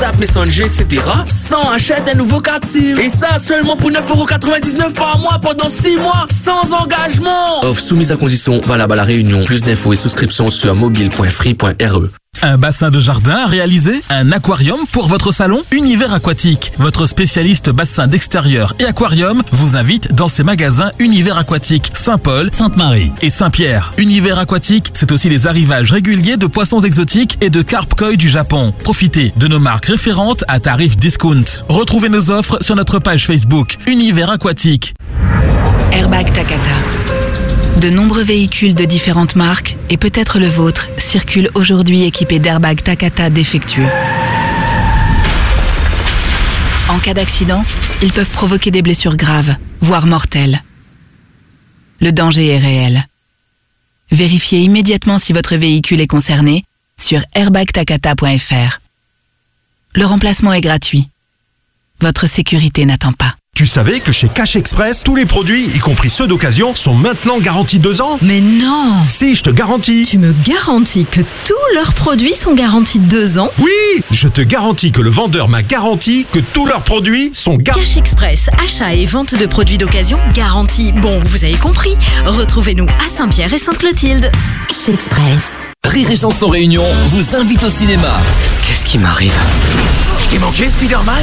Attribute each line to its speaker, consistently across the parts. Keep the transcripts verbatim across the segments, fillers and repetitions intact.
Speaker 1: WhatsApp, Messenger, et cetera sans achat d'un nouveau carte SIM. Et ça seulement pour neuf euros quatre-vingt-dix-neuf par mois pendant six mois, sans engagement. Offre soumise à condition, valable à La Réunion. Plus d'infos et souscriptions sur mobile point free point r e.
Speaker 2: Un bassin de jardin à réaliser? Un aquarium pour votre salon? Univers Aquatique, votre spécialiste bassin d'extérieur et aquarium, vous invite dans ses magasins Univers Aquatique Saint-Paul, Sainte-Marie et Saint-Pierre. Univers Aquatique, c'est aussi les arrivages réguliers de poissons exotiques et de carpe koi du Japon. Profitez de nos marques référentes à tarif discount. Retrouvez nos offres sur notre page Facebook Univers Aquatique.
Speaker 3: Airbag Takata. De nombreux véhicules de différentes marques, et peut-être le vôtre, circulent aujourd'hui équipés d'airbags Takata défectueux. En cas d'accident, ils peuvent provoquer des blessures graves, voire mortelles. Le danger est réel. Vérifiez immédiatement si votre véhicule est concerné sur airbag takata point f r. Le remplacement est gratuit. Votre sécurité n'attend pas.
Speaker 4: Tu savais que chez Cash Express, tous les produits, y compris ceux d'occasion, sont maintenant garantis deux ans?
Speaker 5: Mais non!
Speaker 4: Si, je te garantis.
Speaker 5: Tu me garantis que tous leurs produits sont garantis deux ans?
Speaker 4: Oui! Je te garantis que le vendeur m'a garanti que tous leurs produits sont garantis.
Speaker 5: Cash Express, achat et vente de produits d'occasion garantis. Bon, vous avez compris. Retrouvez-nous à Saint-Pierre et Sainte-Clotilde. Cash Express.
Speaker 6: Rire et Chanson Réunion vous invite au cinéma.
Speaker 1: Qu'est-ce qui m'arrive? Je t'ai manqué, Spider-Man?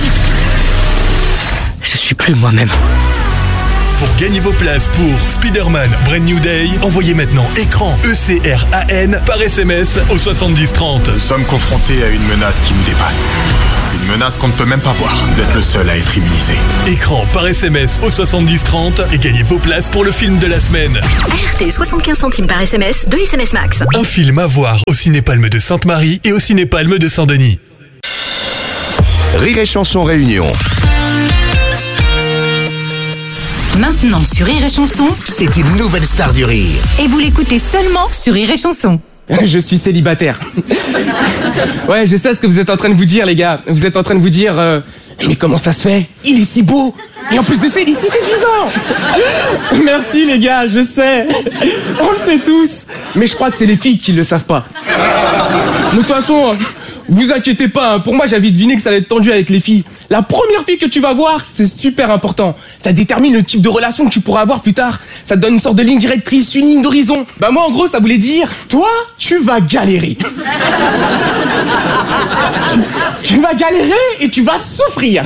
Speaker 1: Je suis plus moi-même.
Speaker 4: Pour gagner vos places pour Spider-Man Brand New Day, envoyez maintenant écran E C R A N par S M S au soixante-dix trente.
Speaker 7: Nous sommes confrontés à une menace qui nous dépasse. Une menace qu'on ne peut même pas voir. Vous êtes le seul à être immunisé.
Speaker 4: Écran par S M S au soixante-dix trente et gagnez vos places pour le film de la semaine.
Speaker 5: R T soixante-quinze centimes par S M S, deux S M S max.
Speaker 4: Un film à voir au Cinépalme de Sainte-Marie et au Cinépalme de Saint-Denis.
Speaker 8: Rire et Chanson Réunion.
Speaker 9: Maintenant sur Rire et Chanson,
Speaker 8: c'est une nouvelle star du rire.
Speaker 9: Et vous l'écoutez seulement sur Rire et Chanson.
Speaker 10: Je suis célibataire. Ouais, je sais ce que vous êtes en train de vous dire, les gars. Vous êtes en train de vous dire, euh, mais comment ça se fait? Il est si beau. Et en plus de ça, il est si séduisant. Merci, les gars, je sais. On le sait tous. Mais je crois que c'est les filles qui le savent pas. Mais de toute façon, vous inquiétez pas, hein. Pour moi, j'avais deviné que ça allait être tendu avec les filles. La première fille que tu vas voir, c'est super important. Ça détermine le type de relation que tu pourras avoir plus tard. Ça te donne une sorte de ligne directrice, une ligne d'horizon. Bah moi, en gros, ça voulait dire, toi, tu vas galérer. tu, tu vas galérer et tu vas souffrir.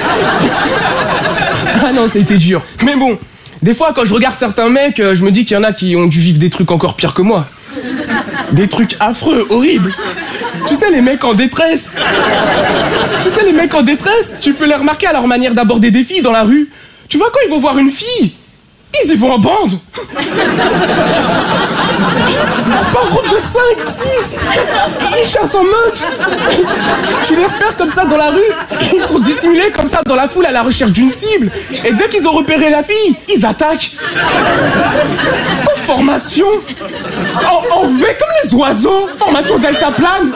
Speaker 10: Ah non, ça a été dur. Mais bon, des fois, quand je regarde certains mecs, je me dis qu'il y en a qui ont dû vivre des trucs encore pires que moi. Des trucs affreux, horribles. Tu sais, les mecs en détresse. Tu sais, les mecs en détresse, tu peux les remarquer à leur manière d'aborder des filles dans la rue. Tu vois, quand ils vont voir une fille, ils y vont en bande. Par groupe de cinq, six. Ils chassent en meute. Tu les repères comme ça dans la rue. Ils sont dissimulés comme ça dans la foule à la recherche d'une cible. Et dès qu'ils ont repéré la fille, ils attaquent. En formation. En, en V comme les oiseaux. Formation deltaplane.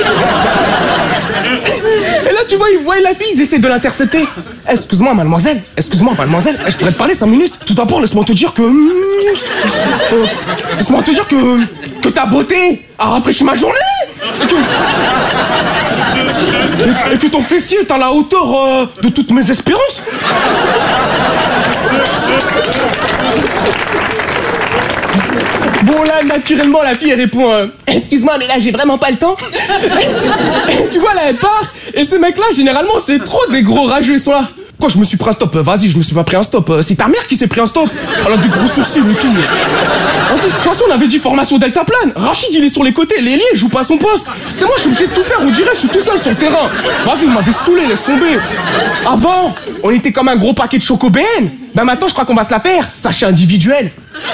Speaker 10: Et là, tu vois, ils voient la fille, ils essaient de l'intercepter. Excuse-moi, mademoiselle. Excuse-moi, mademoiselle. Je pourrais te parler cinq minutes. Tout d'abord, laisse-moi te dire que... Euh, laisse-moi te dire que... Que ta beauté a rafraîchi ma journée. Et que... Et, et que ton fessier est à la hauteur euh, de toutes mes espérances. Bon là, naturellement, la fille elle répond euh, excuse-moi, mais là j'ai vraiment pas le temps. Et tu vois là, elle part. Et ces mecs là, généralement, c'est trop des gros rageux. Ils sont là. Quoi, je me suis pris un stop? Vas-y, je me suis pas pris un stop. C'est ta mère qui s'est pris un stop. Elle a des gros sourcils et tout. De toute façon, on avait dit formation deltaplane. Rachid, il est sur les côtés. Lélie, il joue pas à son poste. C'est moi, je suis obligé de tout faire. On dirait, je suis tout seul sur le terrain. Vas-y, vous m'avez saoulé, laisse tomber. Ah bon? On était comme un gros paquet de chocobéennes. Ben maintenant, je crois qu'on va se la faire. Sachet individuel.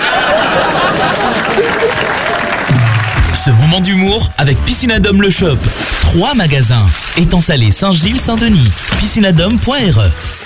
Speaker 2: Ce moment d'humour avec Piscinadome Le Shop. Trois magasins. Étang Salé, Saint-Gilles, Saint-Denis. piscinadome point r e.